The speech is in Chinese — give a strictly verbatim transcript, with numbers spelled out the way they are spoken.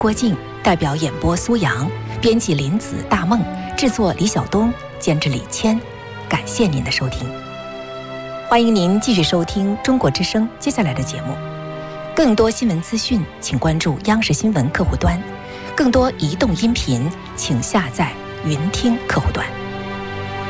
郭靖，代表演播苏阳，编辑林子、大梦，制作李晓东，监制李谦。感谢您的收听，欢迎您继续收听中国之声接下来的节目。更多新闻资讯，请关注央视新闻客户端；更多移动音频，请下载云听客户端。